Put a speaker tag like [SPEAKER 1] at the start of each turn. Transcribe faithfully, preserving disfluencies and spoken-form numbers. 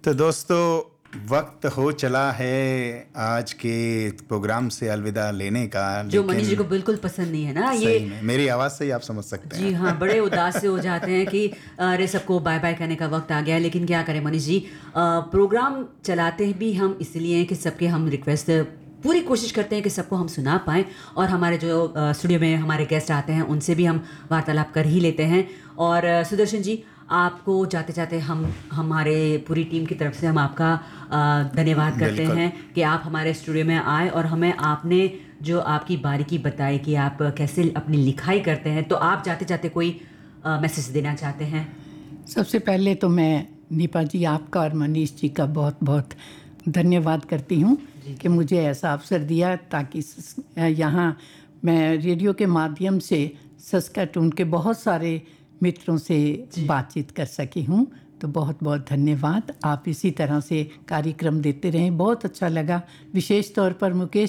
[SPEAKER 1] तो दोस्तों वक्त हो चला है आज के प्रोग्राम से अलविदा लेने का,
[SPEAKER 2] जो मनीष जी
[SPEAKER 1] लेकिन
[SPEAKER 2] को बिल्कुल पसंद नहीं है ना
[SPEAKER 1] सही
[SPEAKER 2] ये।
[SPEAKER 1] में मेरी आवाज़ से ही आप समझ सकते
[SPEAKER 2] जी
[SPEAKER 1] हैं।
[SPEAKER 2] हाँ, बड़े उदास से हो जाते हैं कि अरे सबको बाय बाय करने का वक्त आ गया है। लेकिन क्या करें मनीष जी, अ, प्रोग्राम चलाते भी हम इसलिए हैं कि सबके हम रिक्वेस्ट पूरी कोशिश करते हैं कि सबको हम सुना पाएँ। और हमारे जो अ, स्टूडियो में हमारे गेस्ट आते हैं उनसे भी हम वार्तालाप कर ही लेते हैं। और अ, सुदर्शन जी, आपको जाते जाते हम हमारे पूरी टीम की तरफ से हम आपका अ, धन्यवाद करते
[SPEAKER 1] बिल्कुल।
[SPEAKER 2] हैं कि आप हमारे स्टूडियो में आए और हमें आपने जो आपकी बारीकी बताई कि आप कैसे अपनी लिखाई करते हैं। तो आप जाते जाते कोई अ, मैसेज देना चाहते हैं?
[SPEAKER 3] सबसे पहले तो मैं नीपा जी आपका और मनीष जी का बहुत बहुत धन्यवाद करती हूँ कि मुझे ऐसा अवसर दिया ताकि स- यहाँ मैं रेडियो के माध्यम से सस्काटून के बहुत सारे मित्रों से बातचीत कर सकी हूँ। तो बहुत बहुत धन्यवाद। आप इसी तरह से कार्यक्रम देते रहें, बहुत अच्छा लगा। विशेष तौर पर मुकेश